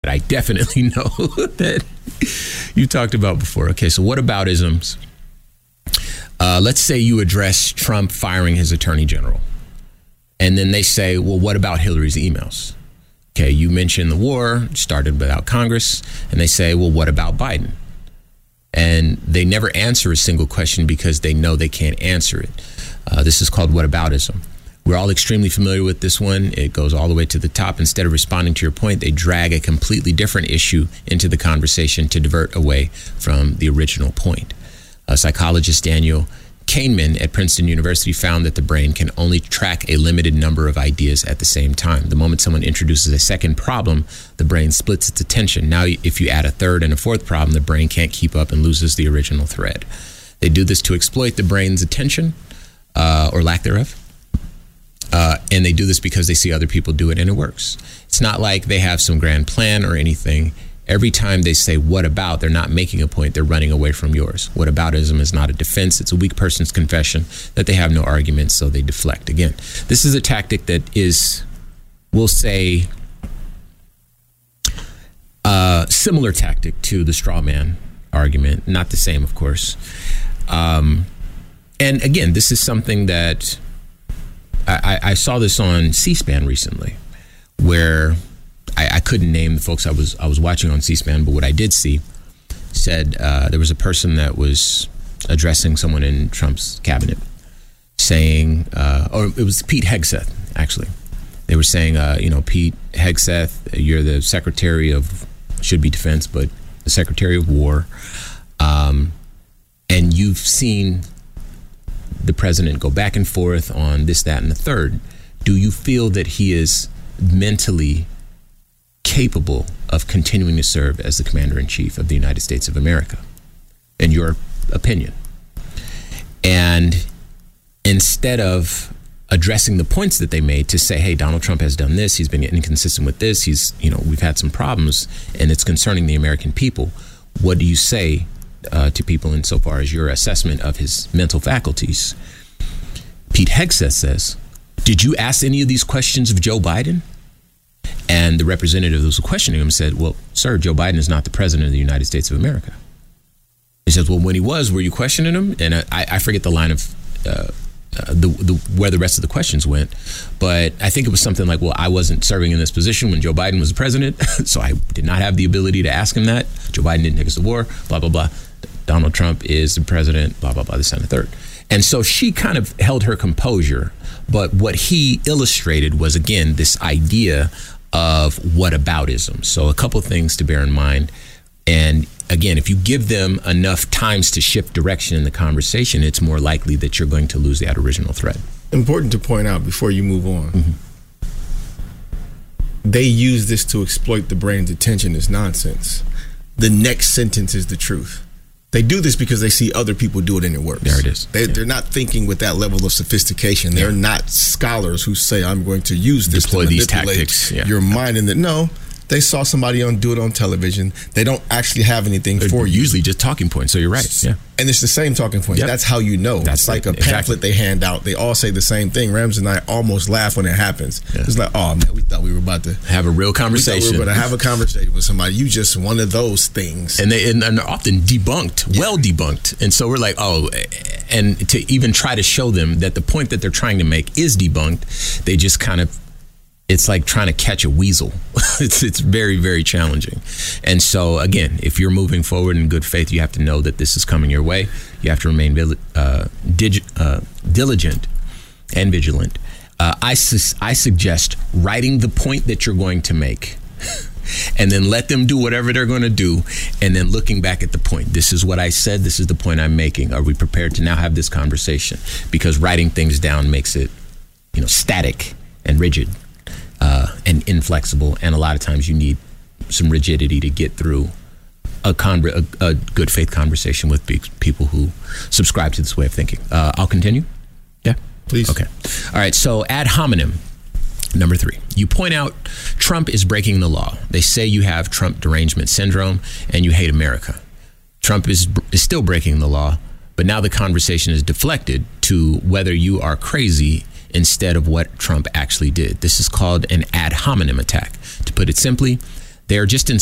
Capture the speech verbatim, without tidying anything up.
that I definitely know that you talked about before. Okay, so whataboutisms. Uh, let's say you address Trump firing his attorney general. And then they say, well, what about Hillary's emails? Okay, you mentioned the war started without Congress. And they say, well, what about Biden? And they never answer a single question because they know they can't answer it. Uh, this is called whataboutism. We're all extremely familiar with this one. It goes all the way to the top. Instead of responding to your point, they drag a completely different issue into the conversation to divert away from the original point. Uh, psychologist Daniel Kahneman at Princeton University found that the brain can only track a limited number of ideas at the same time. The moment someone introduces a second problem, the brain splits its attention. Now, if you add a third and a fourth problem, the brain can't keep up and loses the original thread. They do this to exploit the brain's attention uh, or lack thereof. Uh, and they do this because they see other people do it and it works. It's not like they have some grand plan or anything. Every time they say, what about, they're not making a point, they're running away from yours. Whataboutism is not a defense. It's a weak person's confession that they have no argument, so they deflect. Again, this is a tactic that is, we'll say, a similar tactic to the straw man argument. Not the same, of course. Um, and again, this is something that I, I saw this on C-SPAN recently, where I, I couldn't name the folks I was I was watching on C-SPAN, but what I did see said uh, there was a person that was addressing someone in Trump's cabinet, saying, uh, or it was Pete Hegseth, actually. They were saying, uh, you know, Pete Hegseth, you're the Secretary of, should be Defense, but the Secretary of War, um, and you've seen the president go back and forth on this, that, and the third. Do you feel that he is mentally capable of continuing to serve as the commander-in-chief of the United States of America, in your opinion? And instead of addressing the points that they made to say, hey, Donald Trump has done this, he's been inconsistent with this, he's, you know, we've had some problems and it's concerning the American people, what do you say uh, to people insofar as your assessment of his mental faculties? Pete Hegseth says, did you ask any of these questions of Joe Biden? And the representative that was questioning him said, well, sir, Joe Biden is not the president of the United States of America. He says, well, when he was, were you questioning him? And I, I forget the line of uh, uh, the, the where the rest of the questions went. But I think it was something like, well, I wasn't serving in this position when Joe Biden was the president, so I did not have the ability to ask him that. Joe Biden didn't take us to war, blah, blah, blah. Donald Trump is the president, blah, blah, blah, this and the third. And so she kind of held her composure. But what he illustrated was, again, this idea of whataboutism. So a couple things to bear in mind. And again, if you give them enough times to shift direction in the conversation, it's more likely that you're going to lose that original thread. Important to point out before you move on, mm-hmm. they use this to exploit the brain's attention as nonsense. The next sentence is the truth. They do this because they see other people do it and it works. There it is. They, yeah. They're not thinking with that level of sophistication. They're yeah. not scholars who say, I'm going to use this Deploy to these manipulate tactics. Yeah. your mind. And that no, they saw somebody on do it on television. They don't actually have anything They're for you. Usually just talking points. So you're right. Yeah. And it's the same talking points. Yep. That's how you know. That's it's like a pamphlet exactly. they hand out. They all say the same thing. Rams and I almost laugh when it happens. Yeah. It's like, oh man, we thought we were about to have a real conversation. We, we were going to have a conversation with somebody. You just one of those things. And they and, and they're often debunked, yeah. well debunked. And so we're like, oh, and to even try to show them that the point that they're trying to make is debunked, they just kind of, it's like trying to catch a weasel. it's it's very, very challenging. And so, again, if you're moving forward in good faith, you have to know that this is coming your way. You have to remain uh, dig- uh, diligent and vigilant. Uh, I, su- I suggest writing the point that you're going to make and then let them do whatever they're going to do, and then looking back at the point. This is what I said. This is the point I'm making. Are we prepared to now have this conversation? Because writing things down makes it, you know, static and rigid. Uh, and inflexible, and a lot of times you need some rigidity to get through a, con- a, a good faith conversation with be- people who subscribe to this way of thinking. Uh, I'll continue. Yeah, please. Okay. All right. So ad hominem, number three. You point out Trump is breaking the law. They say you have Trump derangement syndrome and you hate America. Trump is is still breaking the law, but now the conversation is deflected to whether you are crazy instead of what Trump actually did. This is called an ad hominem attack. To put it simply, They are just in